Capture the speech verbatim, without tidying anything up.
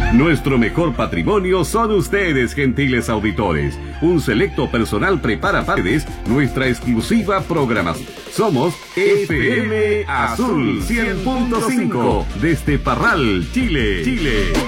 Nuestro mejor patrimonio son ustedes, gentiles auditores. Un selecto personal prepara para ustedes nuestra exclusiva programación. Somos F M Azul cien punto cinco desde Parral, Chile. Chile.